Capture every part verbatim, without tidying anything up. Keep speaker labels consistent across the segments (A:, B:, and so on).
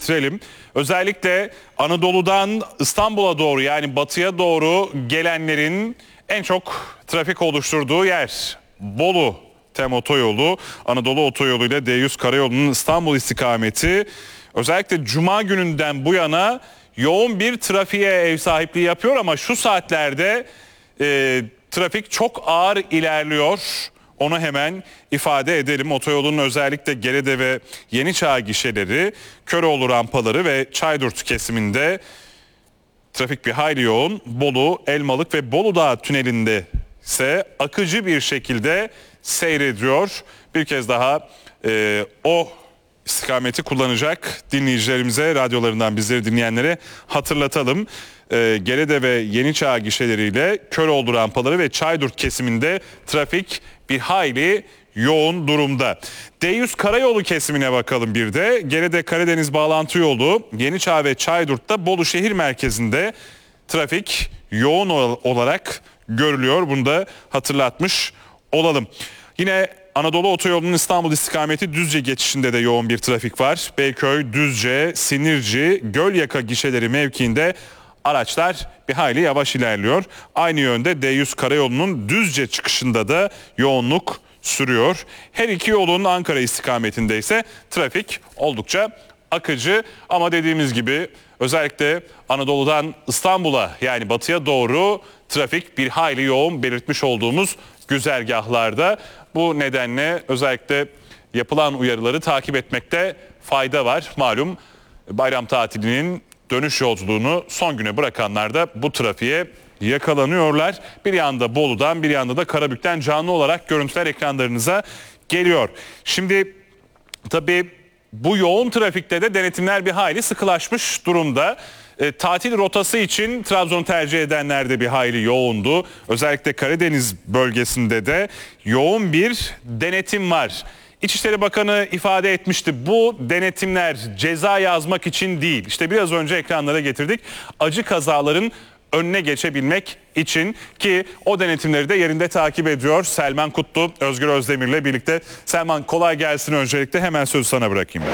A: getirelim. Özellikle Anadolu'dan İstanbul'a doğru, yani batıya doğru gelenlerin en çok trafik oluşturduğu yer Bolu Tem Otoyolu. Anadolu Otoyolu ile D yüz Karayolu'nun İstanbul istikameti özellikle Cuma gününden bu yana yoğun bir trafiğe ev sahipliği yapıyor ama şu saatlerde e, trafik çok ağır ilerliyor. Onu hemen ifade edelim. Otoyolun özellikle Gerede ve Yeniçağ gişeleri, Köroğlu rampaları ve Çaydurt kesiminde trafik bir hayli yoğun. Bolu, Elmalık ve Bolu Dağı tünelinde ise akıcı bir şekilde seyrediyor. Bir kez daha e, o istikameti kullanacak dinleyicilerimize, radyolarından bizleri dinleyenlere hatırlatalım. E, Gerede ve Yeniçağ gişeleriyle Köroğlu rampaları ve Çaydurt kesiminde trafik bir hayli yoğun durumda. D yüz Karayolu kesimine bakalım bir de. Gerede Karadeniz bağlantı yolu, Yeniçağ ve Çaydurt'ta Bolu şehir merkezinde trafik yoğun olarak görülüyor. Bunu da hatırlatmış olalım. Yine Anadolu Otoyolu'nun İstanbul istikameti Düzce geçişinde de yoğun bir trafik var. Beyköy, Düzce, Sinirci, Gölyaka gişeleri mevkiinde araçlar bir hayli yavaş ilerliyor. Aynı yönde D yüz Karayolu'nun Düzce çıkışında da yoğunluk sürüyor. Her iki yolun Ankara istikametinde ise trafik oldukça akıcı ama dediğimiz gibi özellikle Anadolu'dan İstanbul'a, yani batıya doğru trafik bir hayli yoğun belirtmiş olduğumuz güzergahlarda. Bu nedenle özellikle yapılan uyarıları takip etmekte fayda var. Malum bayram tatilinin dönüş yolculuğunu son güne bırakanlar da bu trafiğe yakalanıyorlar. Bir yanda Bolu'dan, bir yanda da Karabük'ten canlı olarak görüntüler ekranlarınıza geliyor. Şimdi tabii bu yoğun trafikte de denetimler bir hayli sıkılaşmış durumda. E, tatil rotası için Trabzon'u tercih edenler de bir hayli yoğundu. Özellikle Karadeniz bölgesinde de yoğun bir denetim var. İçişleri Bakanı ifade etmişti. Bu denetimler ceza yazmak için değil. İşte biraz önce ekranlara getirdik. Acı kazaların önüne geçebilmek için, ki o denetimleri de yerinde takip ediyor Selman Kutlu, Özgür Özdemir'le birlikte. Selman, kolay gelsin öncelikle. Hemen sözü sana bırakayım.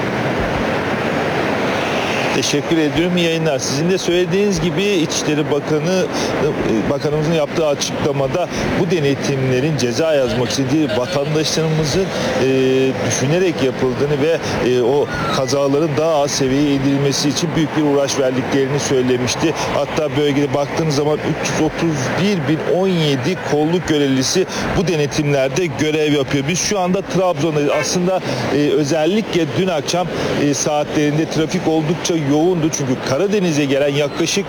B: Teşekkür ediyorum. İyi yayınlar. Sizin de söylediğiniz gibi İçişleri Bakanı Bakanımızın yaptığı açıklamada bu denetimlerin ceza yazmak için değil, vatandaşlarımızın e, düşünerek yapıldığını ve e, o kazaların daha az seviyeye indirilmesi için büyük bir uğraş verdiklerini söylemişti. Hatta bölgede baktığınız zaman üç yüz otuz bir bin on yedi kolluk görevlisi bu denetimlerde görev yapıyor. Biz şu anda Trabzon'dayız. Aslında e, özellikle dün akşam e, saatlerinde trafik oldukça yoğundu, çünkü Karadeniz'e gelen yaklaşık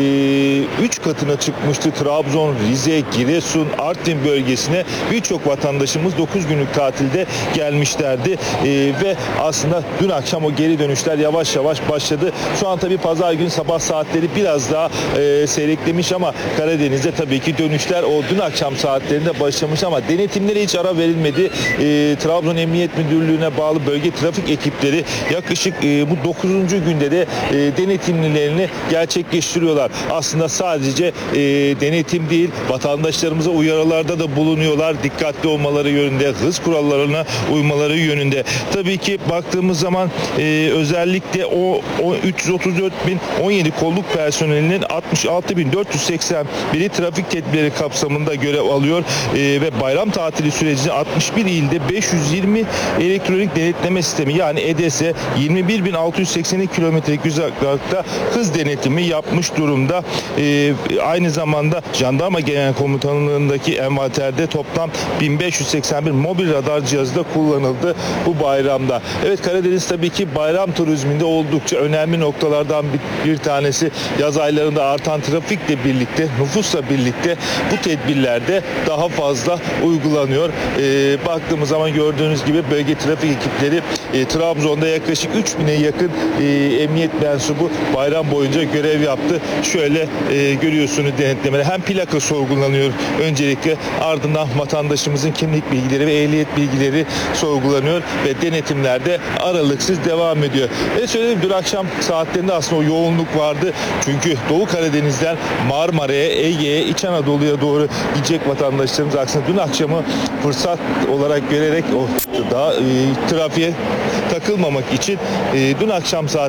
B: üç e, katına çıkmıştı. Trabzon, Rize, Giresun, Artvin bölgesine birçok vatandaşımız dokuz günlük tatilde gelmişlerdi. E, ve aslında dün akşam o geri dönüşler yavaş yavaş başladı. Şu an tabii pazar günü sabah saatleri biraz daha e, seyreklemiş ama Karadeniz'de tabii ki dönüşler o dün akşam saatlerinde başlamış ama denetimlere hiç ara verilmedi. E, Trabzon Emniyet Müdürlüğü'ne bağlı bölge trafik ekipleri yaklaşık e, bu dokuzuncu günde de E, denetimlerini gerçekleştiriyorlar. Aslında sadece e, denetim değil, vatandaşlarımıza uyarılarda da bulunuyorlar. Dikkatli olmaları yönünde, hız kurallarına uymaları yönünde. Tabii ki baktığımız zaman e, özellikle o, o üç yüz otuz dört bin on yedi kolluk personelinin altmış altı bin dört yüz seksen biri trafik tedbirleri kapsamında görev alıyor e, ve bayram tatili sürecinde altmış bir ilde beş yüz yirmi elektronik denetleme sistemi, yani E D S, yirmi bir bin altı yüz seksen iki kilometrelik uzaklıkta hız denetimi yapmış durumda. Ee, aynı zamanda Jandarma Genel Komutanlığı'ndaki envanterde toplam bin beş yüz seksen bir mobil radar cihazı da kullanıldı bu bayramda. Evet, Karadeniz tabii ki bayram turizminde oldukça önemli noktalardan bir, bir tanesi. Yaz aylarında artan trafikle birlikte, nüfusla birlikte bu tedbirlerde daha fazla uygulanıyor. Ee, baktığımız zaman gördüğünüz gibi bölge trafik ekipleri e, Trabzon'da yaklaşık üç bine yakın e, emniyet mensubu bayram boyunca görev yaptı. Şöyle e, görüyorsunuz denetlemeler. Hem plaka sorgulanıyor öncelikle, ardından vatandaşımızın kimlik bilgileri ve ehliyet bilgileri sorgulanıyor ve denetimlerde aralıksız devam ediyor. Ve söyleyeyim, dün akşam saatlerinde aslında o yoğunluk vardı. Çünkü Doğu Karadeniz'den Marmara'ya, Ege'ye, İç Anadolu'ya doğru gidecek vatandaşlarımız aslında dün akşamı fırsat olarak görerek o daha e, trafiğe takılmamak için e, dün akşam saat